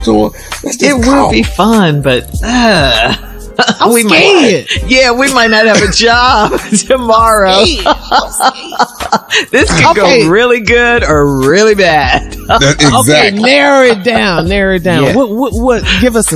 on. Let's just It would be fun, but I'm scared. We might not have a job tomorrow. This could go really good or really bad. Exactly. Okay, narrow it down. Yeah. What? Give us a